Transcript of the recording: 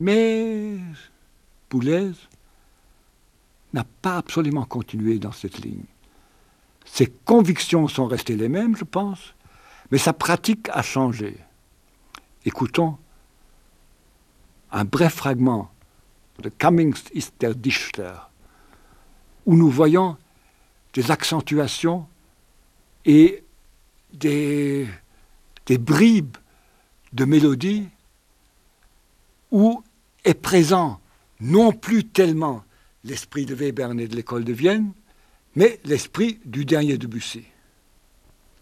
Mais Boulez n'a pas absolument continué dans cette ligne. Ses convictions sont restées les mêmes, je pense, mais sa pratique a changé. Écoutons un bref fragment de Cummings ist der Dichter, où nous voyons des accentuations et des bribes de mélodie où est présent non plus tellement l'esprit de Webern et de l'école de Vienne, mais l'esprit du dernier Debussy.